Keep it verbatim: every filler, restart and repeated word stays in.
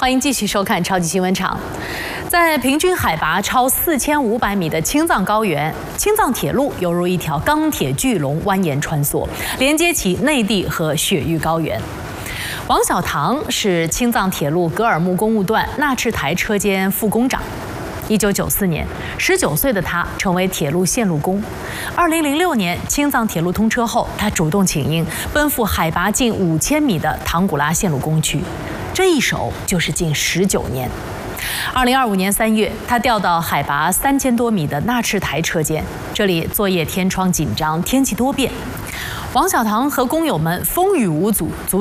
欢迎继续收看超级新闻场。在平均海拔超四千五百米的青藏高原，青藏铁路犹如一条钢铁巨龙蜿蜒穿梭，连接起内地和雪域高原。王小棠是青藏铁路格尔木公务段纳赤台车间副工长。一九九四年，十九岁的他成为铁路线路工。二零零六年，青藏铁路通车后，他主动请缨，奔赴海拔近五千米的唐古拉线路工区。这一守就是近十九年。二零二五年三月，他调到海拔三千多米的纳赤台车间，这里作业天窗紧张，天气多变。王小棠和工友们风雨无阻。